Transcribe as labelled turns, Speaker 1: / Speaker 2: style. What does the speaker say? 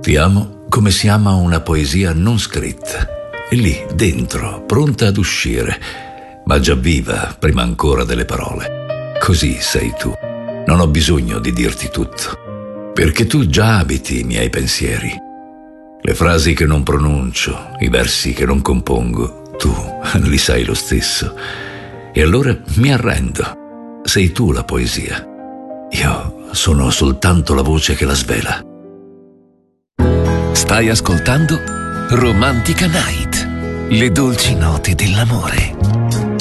Speaker 1: Ti amo come si ama una poesia non scritta. È lì, dentro, pronta ad uscire, ma già viva prima ancora delle parole. Così sei tu. Non ho bisogno di dirti tutto, perché tu già abiti i miei pensieri. Le frasi che non pronuncio, i versi che non compongo, tu li sai lo stesso. E allora mi arrendo. Sei tu la poesia. Io sono soltanto la voce che la svela.
Speaker 2: Stai ascoltando Romantica Night, le dolci note dell'amore.